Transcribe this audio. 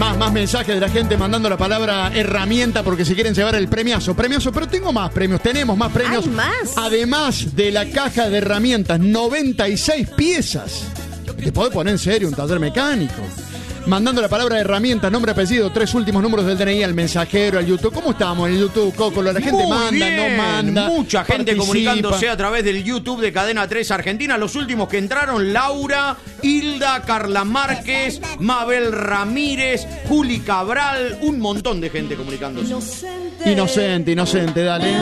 Más mensajes de la gente mandando la palabra herramienta porque si quieren llevar el premiazo, pero tengo más premios, tenemos más premios. ¿Hay más? Además de la caja de herramientas, 96 piezas. Te podés poner en serio un taller mecánico. Mandando la palabra herramientas, nombre, apellido, 3 últimos números del DNI al mensajero, al YouTube. ¿Cómo estamos en el YouTube, Coco? La gente Muy manda, bien. no manda. Mucha gente participa. comunicándose a través del YouTube de Cadena 3 Argentina. Los últimos que entraron: Laura, Hilda, Carla Márquez, Mabel Ramírez, Juli Cabral. Un montón de gente comunicándose. Inocente, dale.